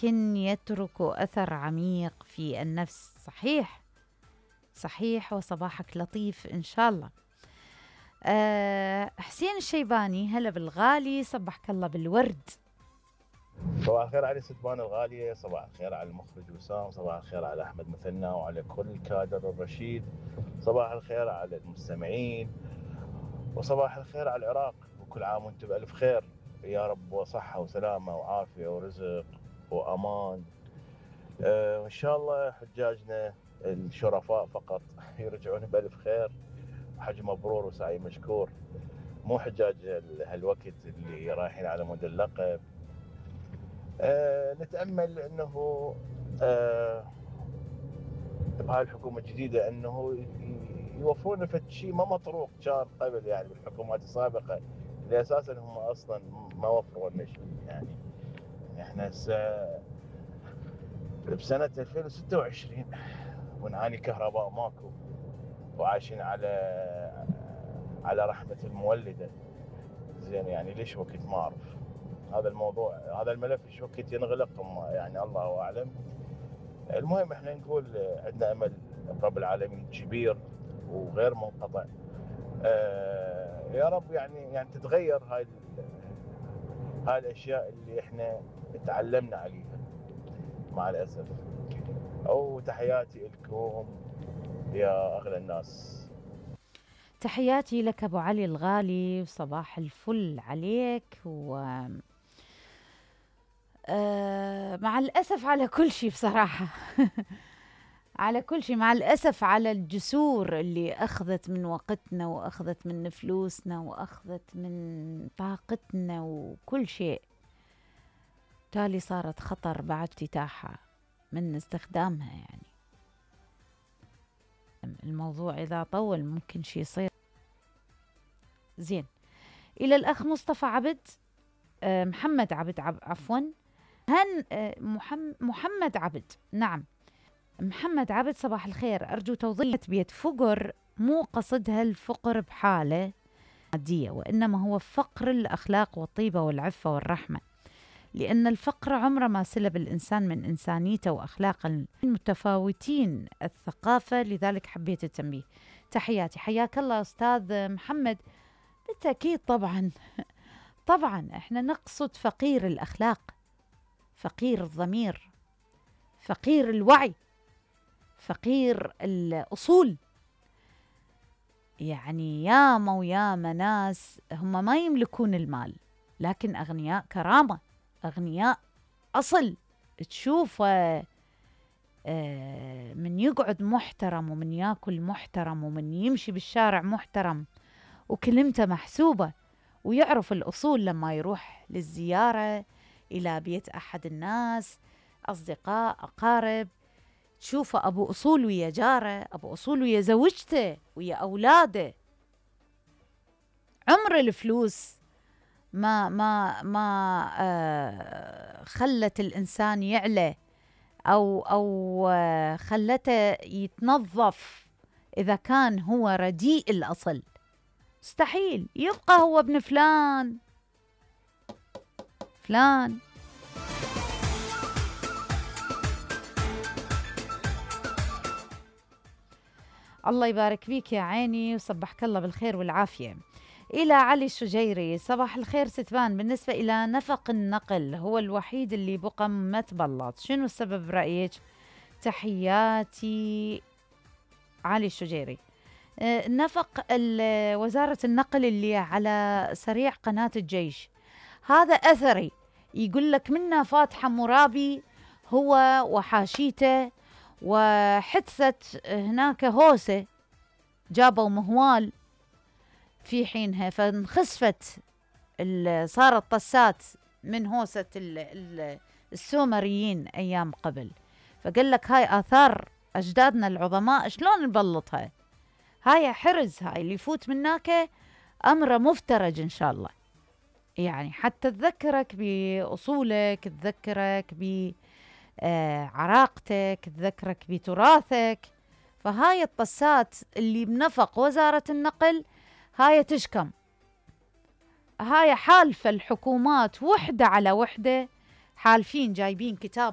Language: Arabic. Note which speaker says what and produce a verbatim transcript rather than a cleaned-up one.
Speaker 1: لكن يترك أثر عميق في النفس. صحيح صحيح، وصباحك لطيف إن شاء الله. أه حسين الشيباني، هلا بالغالي، صبحك الله بالورد.
Speaker 2: صباح الخير علي ستبان الغالية، صباح الخير على المخرج وسام، صباح الخير على أحمد مثنى وعلى كل كادر الرشيد، صباح الخير على المستمعين، وصباح الخير على العراق، وكل عام وانتم بألف خير يا رب، وصحة وسلامة وعافية ورزق وأمان. أه وإن شاء الله حجاجنا الشرفاء فقط يرجعون بألف خير، حج مبرور وسعي مشكور، مو حجاج هالوقت اللي رايحين على مود اللقب. أه نتأمل أنه أه بهاي الحكومة الجديدة أنه يوفرون فد شيء ما مطروق كان قبل، يعني بالحكومات السابقة اللي أساسا هم أصلا ما وفروا لنا شيء. يعني إحنا هسه بسنة ألفين وستة وعشرين ونعاني كهرباء ماكو، وعايشين على على رحمة المولدة. زين يعني ليش وقت ما أعرف هذا الموضوع، هذا الملف ايش وقت ينغلق يعني الله اعلم. المهم احنا نقول عندنا امل برب العالمين كبير وغير منقطع. آه يا رب يعني يعني تتغير هاي هاي الاشياء اللي احنا تعلمنا عليها مع الاسف. او تحياتي لكم يا اغلى الناس.
Speaker 1: تحياتي لك أبو علي الغالي، وصباح الفل عليك. و آه مع الأسف على كل شيء بصراحة على كل شيء، مع الأسف على الجسور اللي أخذت من وقتنا وأخذت من فلوسنا وأخذت من طاقتنا وكل شيء، تالي صارت خطر بعد افتتاحها من استخدامها. يعني الموضوع إذا طول ممكن شيء يصير. زين، إلى الأخ مصطفى عبد، أه محمد عبد عب عفوا هن أه محم محمد عبد نعم محمد عبد، صباح الخير. أرجو توضيح بيت فقر مو قصدها الفقر بحالة مادية، وإنما هو فقر الأخلاق والطيبة والعفة والرحمة، لأن الفقر عمره ما سلب الإنسان من إنسانيته وأخلاق المتفاوتين الثقافة، لذلك حبيت التنبيه. تحياتي، حياك الله أستاذ محمد. بالتأكيد طبعا طبعا احنا نقصد فقير الأخلاق، فقير الضمير، فقير الوعي، فقير الأصول. يعني ياما وياما ناس هم ما يملكون المال لكن أغنياء كرامة، أغنياء أصل. تشوف من يقعد محترم ومن ياكل محترم ومن يمشي بالشارع محترم وكلمته محسوبة، ويعرف الأصول لما يروح للزيارة إلى بيت أحد الناس، أصدقاء أقارب، تشوفه أبو أصول ويا جاره، أبو أصول ويا زوجته ويا أولاده. عمر الفلوس ما ما ما آه خلت الإنسان يعلى أو أو آه خلته يتنظف. إذا كان هو رديء الأصل مستحيل يبقى هو ابن فلان فلان. الله يبارك فيك يا عيني، وصبحك الله بالخير والعافية. إلى علي الشجيري، صباح الخير ستبان. بالنسبة إلى نفق النقل هو الوحيد اللي بقى ما تبلط، شنو السبب برأيك؟ تحياتي علي الشجيري. آه نفق وزارة النقل اللي على سريع قناة الجيش هذا أثري، يقول لك منا فات حمورابي هو وحاشيته، وحدثت هناك هوسة جابوا مهوال في حينها، فانخسفت صارت طسات من هوسة السومريين أيام قبل. فقال لك هاي آثار أجدادنا العظماء شلون نبلطها؟ هاي حرز، هاي اللي يفوت مناك أمر مفترج إن شاء الله. يعني حتى تذكرك بأصولك، تذكرك بعراقتك، تذكرك بتراثك. فهاي الطسات اللي بنفق وزارة النقل هاي تشكم، هاي حالفة الحكومات وحدة على وحدة، حالفين جايبين كتاب